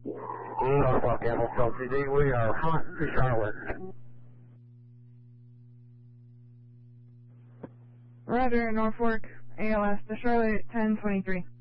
Norfolk Ambulance LTD, we are front to Charlotte. Roger, Norfolk, ALS to Charlotte, 1023.